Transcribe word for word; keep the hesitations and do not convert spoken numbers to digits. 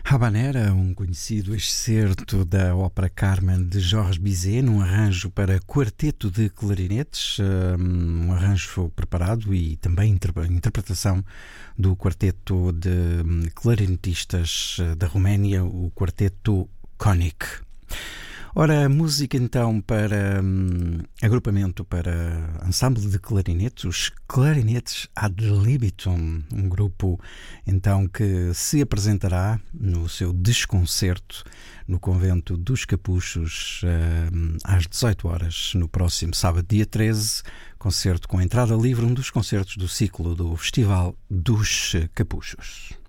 Habanera, um conhecido excerto da ópera Carmen de Georges Bizet, num arranjo para quarteto de clarinetes, um arranjo preparado e também interpretação do quarteto de clarinetistas da Roménia, o quarteto Conic. Ora, música então para um, agrupamento para ensemble de clarinetes, os Clarinetes Ad Libitum, um grupo então que se apresentará no seu desconcerto no Convento dos Capuchos um, às dezoito horas, no próximo sábado, dia treze, concerto com entrada livre, um dos concertos do ciclo do Festival dos Capuchos.